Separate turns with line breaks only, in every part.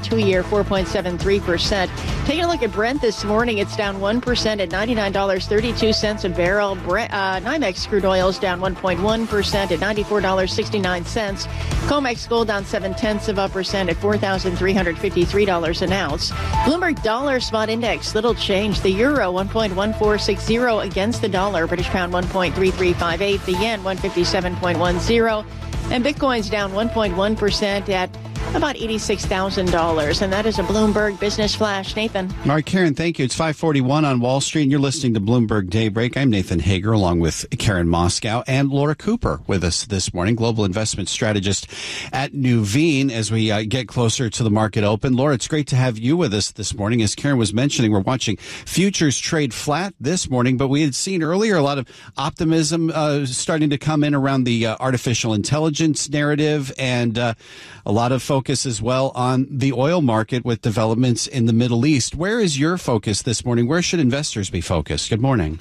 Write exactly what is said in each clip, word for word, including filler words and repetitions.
two-year four point seven three percent. Taking a look at Brent this morning, it's down one percent at ninety-nine dollars and thirty-two cents a barrel. Brent, uh, NYMEX crude oil is down one point one percent at ninety-four dollars and sixty-nine cents. COMEX gold down seven tenths of a percent at four thousand three hundred fifty-three dollars an ounce. Bloomberg Dollar Spot Index, little change. The euro one point one four six zero against the dollar. British pound one point three three five eight. The yen one fifty-seven point one zero. And Bitcoin's down one point one percent at about eighty-six thousand dollars. And that is a Bloomberg Business Flash. Nathan.
All right, Karen, thank you. It's five forty-one on Wall Street, and you're listening to Bloomberg Daybreak. I'm Nathan Hager, along with Karen Moscow and Laura Cooper with us this morning, global investment strategist at Nuveen, as we uh, get closer to the market open. Laura, it's great to have you with us this morning. As Karen was mentioning, we're watching futures trade flat this morning, but we had seen earlier a lot of optimism uh, starting to come in around the uh, artificial intelligence narrative, and uh, a lot of focus as well on the oil market with developments in the Middle East. Where is your focus this morning? Where should investors be focused? Good morning.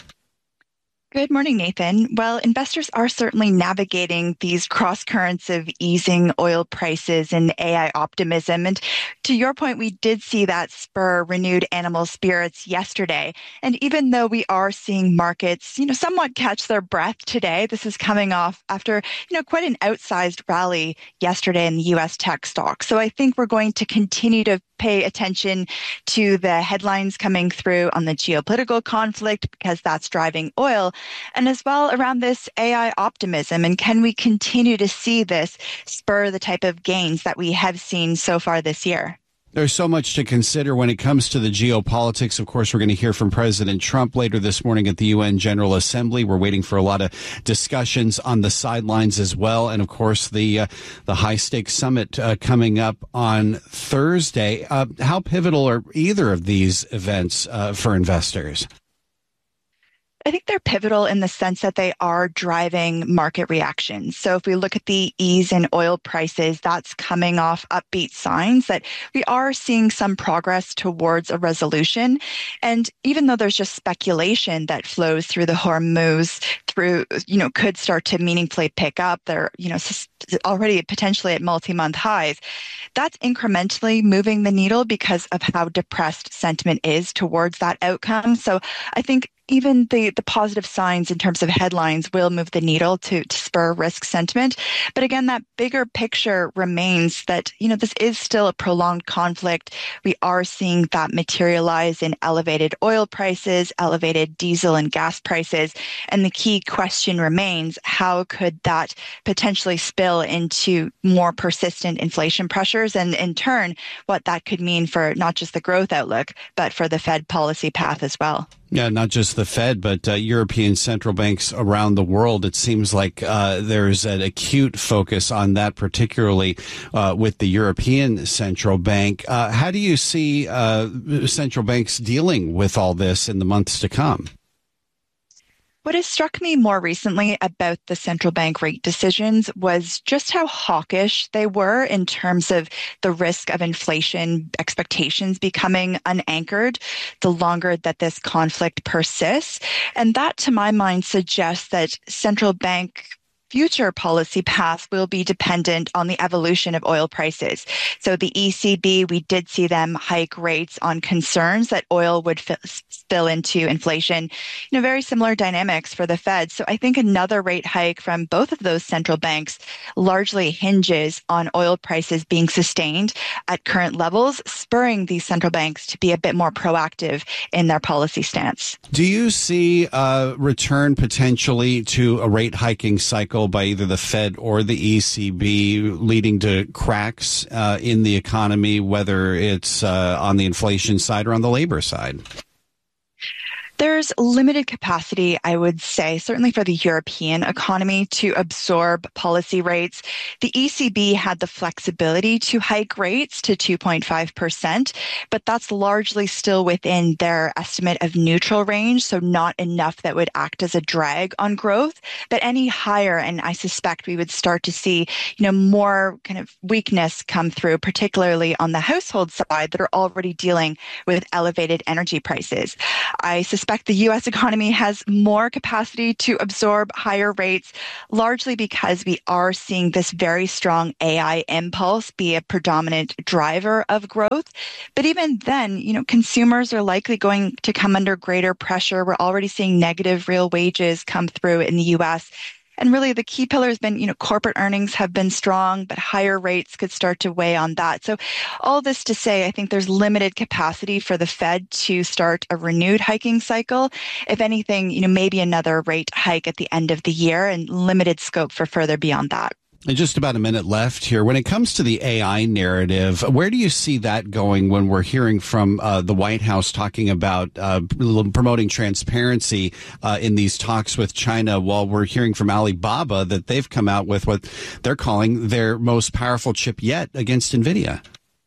Good morning, Nathan. Well, investors are certainly navigating these cross currents of easing oil prices and A I optimism. And to your point, we did see that spur renewed animal spirits yesterday. And even though we are seeing markets, you know, somewhat catch their breath today, this is coming off after, you know, quite an outsized rally yesterday in the U S tech stocks. So I think we're going to continue to pay attention to the headlines coming through on the geopolitical conflict, because that's driving oil, and as well around this A I optimism. And can we continue to see this spur the type of gains that we have seen so far this year?
There's so much to consider when it comes to the geopolitics. Of course, we're going to hear from President Trump later this morning at the U N General Assembly. We're waiting for a lot of discussions on the sidelines as well. And of course, the uh, the high stakes summit uh, coming up on Thursday. Uh, how pivotal are either of these events uh, for investors?
I think they're pivotal in the sense that they are driving market reactions. So if we look at the ease in oil prices, that's coming off upbeat signs that we are seeing some progress towards a resolution. And even though there's just speculation that flows through the Hormuz through, you know, could start to meaningfully pick up, they're, you know, already potentially at multi-month highs, that's incrementally moving the needle because of how depressed sentiment is towards that outcome. So I think even the, the positive signs in terms of headlines will move the needle to, to spur risk sentiment. But again, that bigger picture remains that, you know, this is still a prolonged conflict. We are seeing that materialize in elevated oil prices, elevated diesel and gas prices. And the key question remains, how could that potentially spill into more persistent inflation pressures? And in turn, what that could mean for not just the growth outlook, but for the Fed policy path as well.
Yeah, not just the Fed, but uh, European central banks around the world. It seems like uh, there's an acute focus on that, particularly uh, with the European Central Bank. Uh, how do you see uh, central banks dealing with all this in the months to come?
What has struck me more recently about the central bank rate decisions was just how hawkish they were in terms of the risk of inflation expectations becoming unanchored the longer that this conflict persists. And that, to my mind, suggests that central bank future policy path will be dependent on the evolution of oil prices. So the E C B, we did see them hike rates on concerns that oil would f- spill into inflation. You know, very similar dynamics for the Fed. So I think another rate hike from both of those central banks largely hinges on oil prices being sustained at current levels, spurring these central banks to be a bit more proactive in their policy stance.
Do you see a return potentially to a rate hiking cycle by either the Fed or the E C B, leading to cracks uh, in the economy, whether it's uh, on the inflation side or on the labor side?
There's limited capacity, I would say, certainly for the European economy to absorb policy rates. The E C B had the flexibility to hike rates to two point five percent, but that's largely still within their estimate of neutral range, so not enough that would act as a drag on growth. But any higher, and I suspect we would start to see, you know, more kind of weakness come through, particularly on the household side that are already dealing with elevated energy prices. I suspect suspect the U S economy has more capacity to absorb higher rates, largely because we are seeing this very strong A I impulse be a predominant driver of growth. But even then, you know, consumers are likely going to come under greater pressure. We're already seeing negative real wages come through in the U S. And really the key pillar has been, you know, corporate earnings have been strong, but higher rates could start to weigh on that. So all this to say, I think there's limited capacity for the Fed to start a renewed hiking cycle. If anything, you know, maybe another rate hike at the end of the year and limited scope for further beyond that.
And just about a minute left here. When it comes to the A I narrative, where do you see that going when we're hearing from uh, the White House talking about uh, promoting transparency uh, in these talks with China, while we're hearing from Alibaba that they've come out with what they're calling their most powerful chip yet against NVIDIA?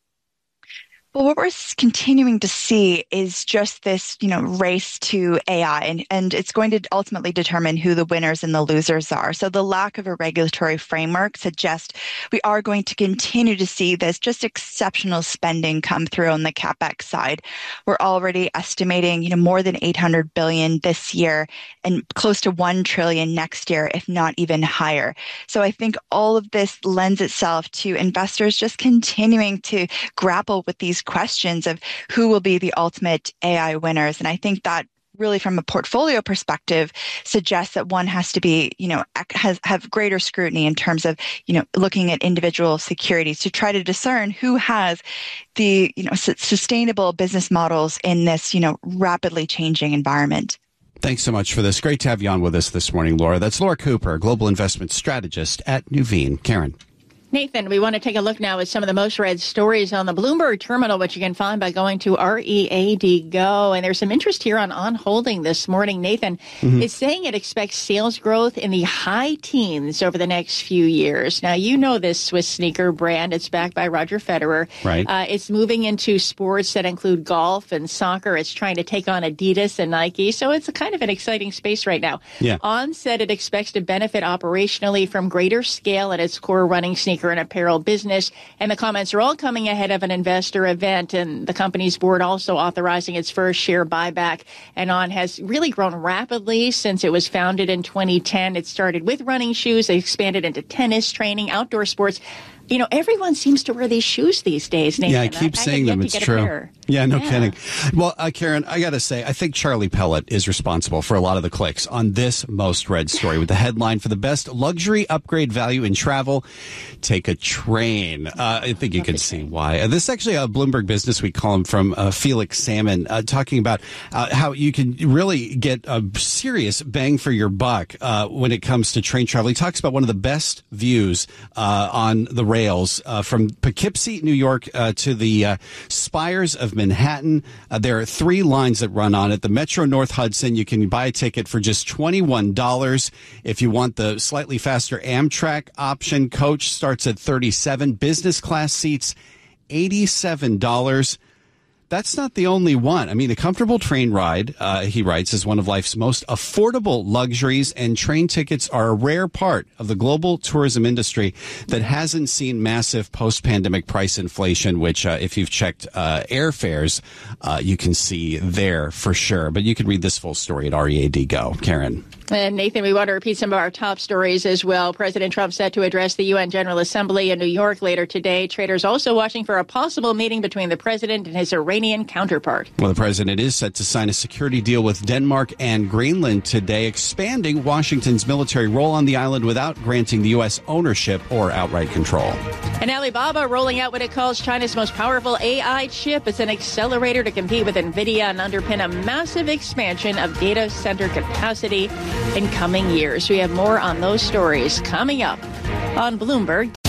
Well, what we're continuing to see is just this, you know, race to A I, and, and it's going to ultimately determine who the winners and the losers are. So the lack of a regulatory framework suggests we are going to continue to see this just exceptional spending come through on the CapEx side. We're already estimating, you know, more than eight hundred billion dollars this year and close to one trillion dollars next year, if not even higher. So I think all of this lends itself to investors just continuing to grapple with these questions of who will be the ultimate A I winners. And I think that really from a portfolio perspective suggests that one has to be, you know, has have greater scrutiny in terms of, you know, looking at individual securities to try to discern who has the, you know, su- sustainable business models in this, you know, rapidly changing environment.
Thanks so much for this. Great to have you on with us this morning, Laura. That's Laura Cooper, Global Investment Strategist at Nuveen. Karen.
Nathan, we want to take a look now at some of the most read stories on the Bloomberg terminal, which you can find by going to R E A D Go. And there's some interest here on On Holding this morning. Nathan mm-hmm. is saying it expects sales growth in the high teens over the next few years. Now, you know this Swiss sneaker brand. It's backed by Roger Federer.
Right.
Uh, it's moving into sports that include golf and soccer. It's trying to take on Adidas and Nike. So it's a kind of an exciting space right now.
Yeah.
On said it expects to benefit operationally from greater scale at its core running sneaker and apparel business. And the comments are all coming ahead of an investor event, and the company's board also authorizing its first share buyback. And On has really grown rapidly since it was founded in twenty ten. It started with running shoes. They expanded into tennis, training, outdoor sports. You know, everyone seems to wear these shoes these days, Nathan.
Yeah, I keep
I,
saying
I
them. It's true. Yeah, no yeah. kidding. Well, uh, Karen, I got to say, I think Charlie Pellet is responsible for a lot of the clicks on this most read story with the headline for the best luxury upgrade value in travel. Take a train. Uh, I think you can see why. Uh, this is actually a Bloomberg Business Week column from uh, Felix Salmon uh, talking about uh, how you can really get a serious bang for your buck uh, when it comes to train travel. He talks about one of the best views uh, on the rails uh, from Poughkeepsie, New York, uh, to the uh, spires of Manhattan. Uh, there are three lines that run on it. The Metro North Hudson, you can buy a ticket for just twenty-one dollars. If you want the slightly faster Amtrak option, coach starts at thirty-seven dollars. Business class seats, eighty-seven dollars. That's not the only one. I mean, a comfortable train ride, uh, he writes, is one of life's most affordable luxuries, and train tickets are a rare part of the global tourism industry that hasn't seen massive post-pandemic price inflation, which, uh, if you've checked uh, airfares, uh, you can see there for sure. But you can read this full story at R E A D Go. Karen.
And Nathan, we want to repeat some of our top stories as well. President Trump set to address the U N General Assembly in New York later today. Traders also watching for a possible meeting between the president and his Iranian counterpart.
Well, the president is set to sign a security deal with Denmark and Greenland today, expanding Washington's military role on the island without granting the U S ownership or outright control.
And Alibaba rolling out what it calls China's most powerful A I chip. It's an accelerator to compete with NVIDIA and underpin a massive expansion of data center capacity in coming years. We have more on those stories coming up on Bloomberg.